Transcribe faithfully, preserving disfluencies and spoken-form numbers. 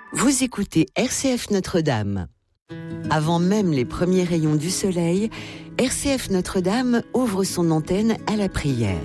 Vous écoutez R C F Notre-Dame. Avant même les premiers rayons du soleil, R C F Notre-Dame ouvre son antenne à la prière.